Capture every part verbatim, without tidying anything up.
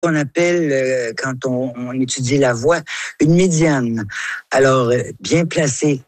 qu'on appelle, euh, quand on, on étudie la voix, une médiane. Alors, euh, bien placée,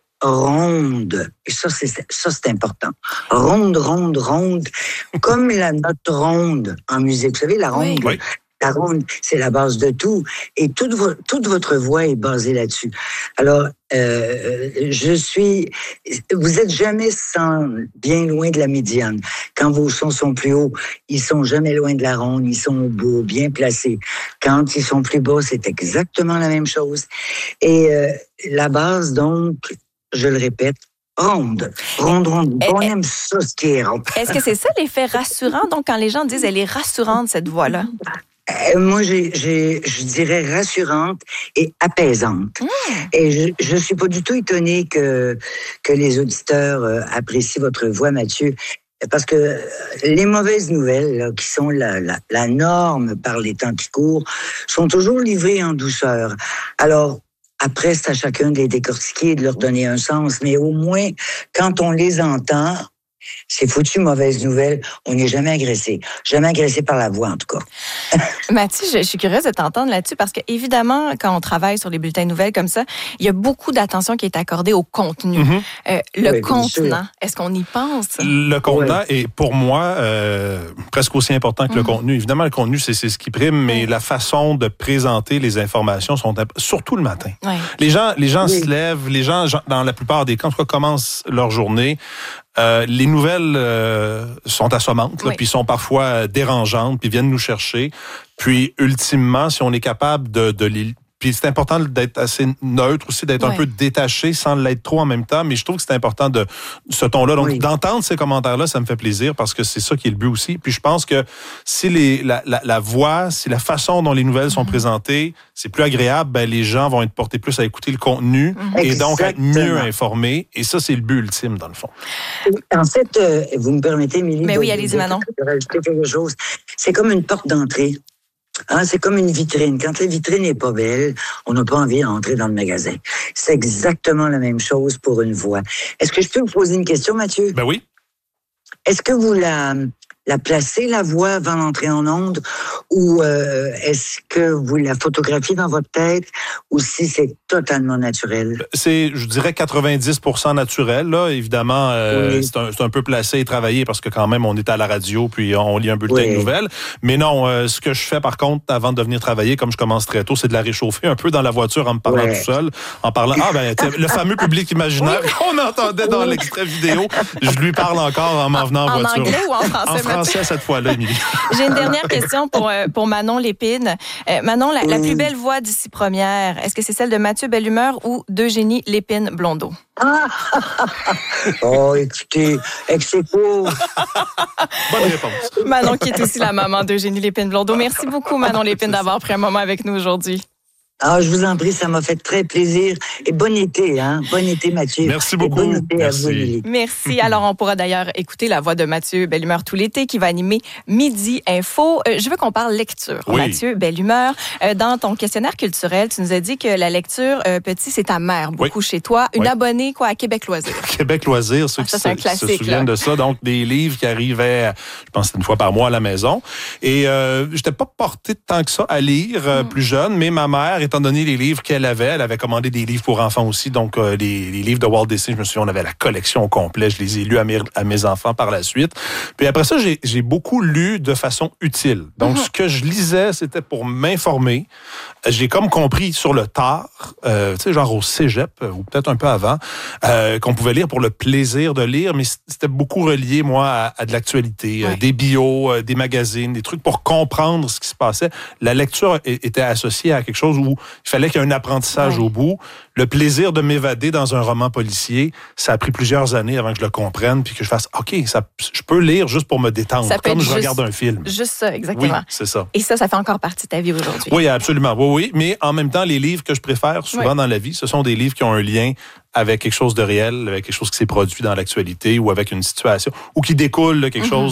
ronde. Et ça, c'est, ça, c'est important. Ronde, ronde, ronde. Comme la note ronde en musique. Vous savez, la ronde. Oui. La ronde, c'est la base de tout. Et toute, vo- toute votre voix est basée là-dessus. Alors, euh, je suis... Vous êtes jamais sans, bien loin de la médiane. Quand vos sons sont plus hauts, ils sont jamais loin de la ronde. Ils sont au bout, bien placés. Quand ils sont plus bas, c'est exactement la même chose. Et euh, la base, donc, je le répète, ronde. Ronde, ronde. On aime ça, ce qui est rond. Est-ce que c'est ça l'effet rassurant? Donc, quand les gens disent « elle est rassurante, cette voix-là ». Euh, moi, j'ai, j'ai, je dirais rassurante et apaisante. Mmh. Et je, je suis pas du tout étonnée que que les auditeurs euh, apprécient votre voix, Mathieu, parce que les mauvaises nouvelles, là, qui sont la, la, la norme par les temps qui courent, sont toujours livrées en douceur. Alors, après, c'est à chacun de les décortiquer et de leur donner un sens. Mais au moins, quand on les entend, c'est foutu, mauvaise nouvelle. On n'est jamais agressé. Jamais agressé par la voix, en tout cas. Mathieu, je, je suis curieuse de t'entendre là-dessus parce que, évidemment, quand on travaille sur les bulletins de nouvelles comme ça, il y a beaucoup d'attention qui est accordée au contenu. Mm-hmm. Euh, le oui, contenant, est-ce qu'on y pense? Le contenant oui. est, pour moi, euh, presque aussi important que mm-hmm. le contenu. Évidemment, le contenu, c'est, c'est ce qui prime, mais oui. la façon de présenter les informations, sont surtout le matin. Oui. Les gens, les gens oui. se lèvent, les gens, dans la plupart des cas, en tout cas, commencent leur journée. Euh, les nouvelles euh, sont assommantes, là, oui. puis sont parfois dérangeantes, puis viennent nous chercher. Puis, ultimement, si on est capable de, de les... Puis c'est important d'être assez neutre aussi, d'être oui. un peu détaché sans l'être trop en même temps. Mais je trouve que c'est important de ce ton-là. Donc, oui. d'entendre ces commentaires-là, ça me fait plaisir parce que c'est ça qui est le but aussi. Puis je pense que si les, la, la, la voix, si la façon dont les nouvelles sont mm-hmm. présentées, c'est plus agréable, ben les gens vont être portés plus à écouter le contenu mm-hmm. et donc être mieux informés. Et ça, c'est le but ultime, dans le fond. En fait, euh, vous me permettez, Émilie, mais de, oui, allez-y, Manon. de rajouter quelque chose. C'est comme une porte d'entrée. Hein, c'est comme une vitrine. Quand la vitrine n'est pas belle, on n'a pas envie d'entrer dans le magasin. C'est exactement la même chose pour une voix. Est-ce que je peux vous poser une question, Mathieu? Ben oui. Est-ce que vous la, la placez, la voix, avant d'entrer en onde, ou euh, est-ce que vous la photographiez dans votre tête, ou si c'est totalement naturel? C'est, je dirais, quatre-vingt-dix pour cent naturel. Là. Évidemment, euh, oui. c'est, un, c'est un peu placé et travaillé parce que quand même, on est à la radio puis on lit un bulletin oui. de nouvelles. Mais non, euh, ce que je fais, par contre, avant de venir travailler, comme je commence très tôt, c'est de la réchauffer un peu dans la voiture en me parlant oui. tout seul, en parlant, ah ben, le fameux public imaginaire qu'on entendait dans l'extrait vidéo, je lui parle encore en m'en venant en, en voiture. En anglais ou en français? En français, cette fois-là, Émilie. J'ai une dernière question pour, pour Manon Lépine. Euh, Manon, la, la plus belle voix d'ici première, est-ce que c'est celle de Mathieu Bellumeur ou d'Eugénie Lépine-Blondeau? Ah! Oh, écoutez, ex-écho. Bonne réponse. Manon, qui est aussi la maman d'Eugénie Lépine-Blondeau. Merci beaucoup, Manon Lépine, d'avoir pris un moment avec nous aujourd'hui. Ah, je vous en prie, ça m'a fait très plaisir. Et bon été, hein? Bon été, Mathieu. Merci beaucoup. Et bon été Merci. à vous, Lily. Merci. Alors, on pourra d'ailleurs écouter la voix de Mathieu Bellumeur tout l'été qui va animer Midi Info. Euh, je veux qu'on parle lecture. Oui. Mathieu Bellumeur, euh, dans ton questionnaire culturel, tu nous as dit que la lecture, euh, petit, c'est ta mère, beaucoup oui. chez toi. Une oui. abonnée, quoi, à Québec Loisirs. Québec Loisirs, ceux ah, ça, qui se, se souviennent là. de ça. Donc, des livres qui arrivaient, je pense, une fois par mois à la maison. Et euh, je n'étais pas porté tant que ça à lire euh, mm. plus jeune, mais ma mère, étant donné les livres qu'elle avait, elle avait commandé des livres pour enfants aussi, donc euh, les, les livres de Walt Disney, je me souviens, on avait la collection au complet, je les ai lus à mes, à mes enfants par la suite. Puis après ça, j'ai, j'ai beaucoup lu de façon utile. Donc, mm-hmm. ce que je lisais, c'était pour m'informer. J'ai comme compris sur le tard, euh, tu sais, genre au cégep, ou peut-être un peu avant, euh, qu'on pouvait lire pour le plaisir de lire, mais c'était beaucoup relié, moi, à, à de l'actualité, ouais. euh, des bios, euh, des magazines, des trucs pour comprendre ce qui se passait. La lecture était associée à quelque chose où il fallait qu'il y ait un apprentissage ouais. au bout. Le plaisir de m'évader dans un roman policier, ça a pris plusieurs années avant que je le comprenne, puis que je fasse, OK, ça, je peux lire juste pour me détendre, comme je juste, regarde un film. Juste ça, exactement. Oui, c'est ça. Et ça, ça fait encore partie de ta vie aujourd'hui. Oui, absolument. Oui, oui. Mais en même temps, les livres que je préfère souvent oui. dans la vie, ce sont des livres qui ont un lien avec quelque chose de réel, avec quelque chose qui s'est produit dans l'actualité ou avec une situation, ou qui découle de quelque mm-hmm. chose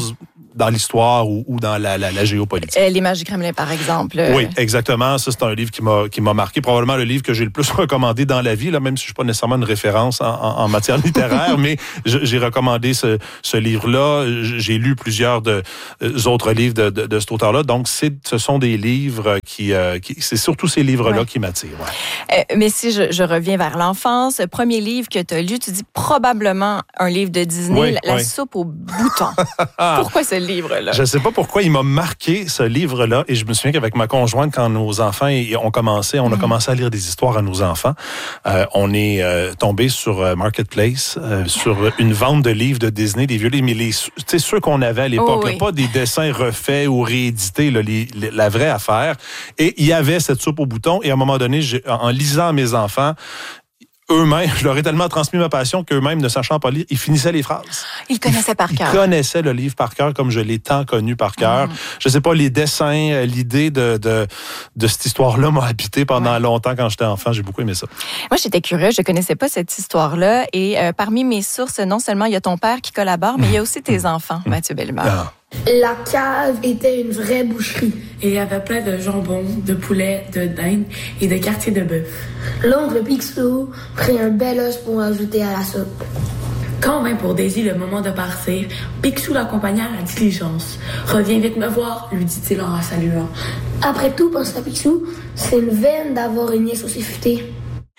dans l'histoire ou, ou dans la, la, la géopolitique. Euh, L'image du Kremlin, par exemple. Oui, exactement. Ça, c'est un livre qui m'a, qui m'a marqué. Probablement le livre que j'ai le plus recommandé dans la vie, là, même si je suis pas nécessairement une référence en, en, en matière littéraire, mais j'ai recommandé ce, ce livre-là. J'ai lu plusieurs de, euh, autres livres de, de, de cet auteur-là. Donc, c'est, ce sont des livres qui... Euh, qui c'est surtout ces livres-là ouais. qui m'attirent. Ouais. Euh, mais si je, je reviens vers l'enfance, premier livre que tu as lu, tu dis probablement un livre de Disney, oui, La oui. soupe aux boutons. Pourquoi ce livre-là? Je ne sais pas pourquoi il m'a marqué, ce livre-là. Et je me souviens qu'avec ma conjointe, quand nos enfants ont commencé, on a mmh. commencé à lire des histoires à nos enfants, euh, on est euh, tombé sur euh, Marketplace, euh, sur une vente de livres de Disney, des vieux livres, mais les, tu sais, ceux qu'on avait à l'époque, oh, oui. là, pas des dessins refaits ou réédités, là, les, les, la vraie affaire. Et il y avait cette soupe aux boutons. Et à un moment donné, j'ai, en lisant à mes enfants, eux-mêmes, je leur ai tellement transmis ma passion qu'eux-mêmes, ne sachant pas lire, ils finissaient les phrases. Ils connaissaient par cœur. Ils connaissaient le livre par cœur comme je l'ai tant connu par cœur. Mmh. Je sais pas, les dessins, l'idée de, de, de cette histoire-là m'a habité pendant ouais. longtemps quand j'étais enfant. J'ai beaucoup aimé ça. Moi, j'étais curieuse. Je connaissais pas cette histoire-là. Et euh, parmi mes sources, non seulement il y a ton père qui collabore, mais il y a aussi tes enfants, Mathieu Bellemare. Ah. La cave était une vraie boucherie. Et il y avait plein de jambon, de poulet, de dinde et de quartiers de bœuf. L'oncle Picsou prit un bel os pour ajouter à la soupe. Quand vint pour Daisy le moment de partir, Picsou l'accompagna à la diligence. « Reviens vite me voir, lui dit-il en la saluant. » Après tout, pensa Picsou, c'est une veine d'avoir une nièce aussi futée.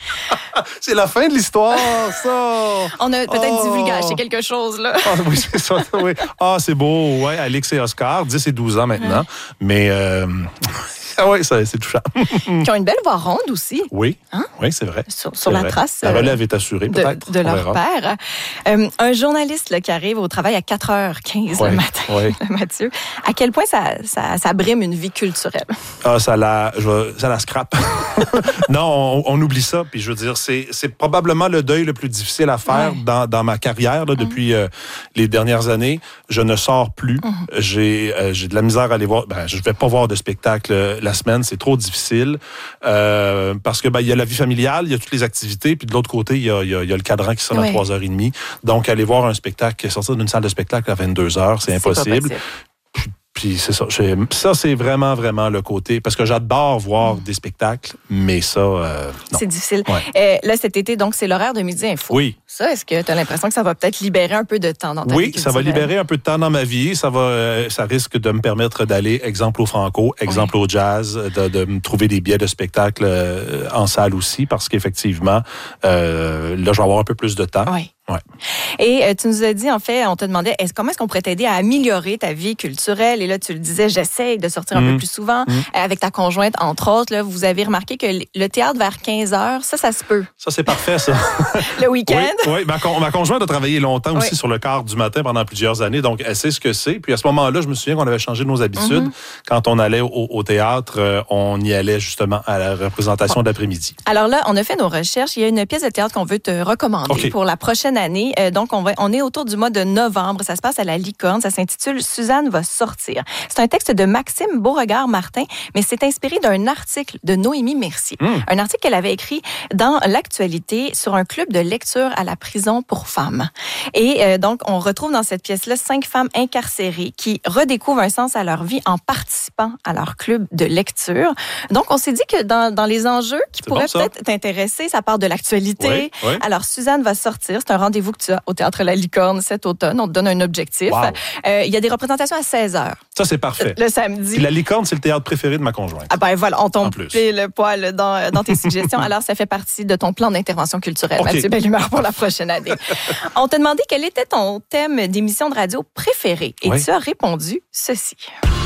C'est la fin de l'histoire, ça! On a peut-être oh. divulgaché quelque chose, là. Ah, oui, c'est ça, oui. Ah, c'est beau, ouais, Alix et Oscar, dix et douze ans maintenant. Ouais. Mais, euh... ah oui, ça, c'est touchant. Qui ont une belle voix ronde aussi. Oui, hein? Oui, c'est vrai. Sur, sur c'est la vrai. trace. La relève est assurée, de, peut-être. De leur père. Euh, un journaliste là, qui arrive au travail à quatre heures quinze ouais, le matin, ouais. Mathieu. À quel point ça, ça, ça brime une vie culturelle? Ah, ça la, je, ça la scrape. Non, on, on oublie ça. Puis je veux dire, c'est, c'est probablement le deuil le plus difficile à faire ouais. dans, dans ma carrière là, depuis mmh. euh, les dernières années. Je ne sors plus. Mmh. J'ai, euh, j'ai de la misère à aller voir. Ben, je ne vais pas voir de spectacle euh, la semaine. C'est trop difficile. Euh, parce que ben, il y a la vie familiale, il y a toutes les activités. Puis de l'autre côté, il y a, il y a, il y a le cadran qui sonne oui. à trois heures trente. Donc, aller voir un spectacle, sortir d'une salle de spectacle à vingt-deux heures, c'est, c'est impossible. Puis c'est ça. Ça, c'est vraiment, vraiment le côté... Parce que j'adore voir mmh. des spectacles, mais ça, euh, non. C'est difficile. Ouais. Euh, là, cet été, donc, c'est l'horaire de Midi Info. Oui. Ça, est-ce que tu as l'impression que ça va peut-être libérer un peu de temps dans ta oui, vie? Oui, ça va libérer un peu de temps dans ma vie. Ça va, euh, ça risque de me permettre d'aller, exemple au Franco, exemple oui. au jazz, de, de me trouver des billets de spectacle euh, en salle aussi, parce qu'effectivement, euh, là, je vais avoir un peu plus de temps. Oui. Ouais. Et euh, tu nous as dit, en fait, on te demandait est-ce, comment est-ce qu'on pourrait t'aider à améliorer ta vie culturelle? Et là, tu le disais, j'essaie de sortir un mmh. peu plus souvent. Mmh. Avec ta conjointe, entre autres, là, vous avez remarqué que le théâtre vers quinze heures, ça, ça se peut. Ça, c'est parfait, ça. Le week-end? Oui, oui. Ma, con, ma conjointe a travaillé longtemps oui. aussi sur le quart du matin pendant plusieurs années, donc elle sait ce que c'est. Puis à ce moment-là, je me souviens qu'on avait changé nos habitudes. Mmh. Quand on allait au, au théâtre, euh, on y allait justement à la représentation bon. d'après-midi. Alors là, on a fait nos recherches. Il y a une pièce de théâtre qu'on veut te recommander okay. pour la prochaine année. Euh, donc, on, va, on est autour du mois de novembre. Ça se passe à la Licorne. Ça s'intitule « Suzanne va sortir ». C'est un texte de Maxime Beauregard-Martin, mais c'est inspiré d'un article de Noémie Mercier. Mmh. Un article qu'elle avait écrit dans l'actualité sur un club de lecture à la prison pour femmes. Et euh, donc, on retrouve dans cette pièce-là cinq femmes incarcérées qui redécouvrent un sens à leur vie en participant à leur club de lecture. Donc, on s'est dit que dans, dans les enjeux qui c'est pourraient bon, peut-être t'intéresser, ça part de l'actualité. Oui, oui. Alors, Suzanne va sortir. C'est un rendez-vous que tu as au Théâtre La Licorne cet automne. On te donne un objectif. Wow. Euh, il y a des représentations à seize heures. Ça, c'est parfait. Le, le samedi. Puis La Licorne, c'est le théâtre préféré de ma conjointe. Ah ben voilà, on tombe pile poil dans, dans tes suggestions. Alors, ça fait partie de ton plan d'intervention culturelle, okay. Mathieu Bellemare, pour la prochaine année. On t'a demandé quel était ton thème d'émission de radio préféré. Et oui. tu as répondu ceci.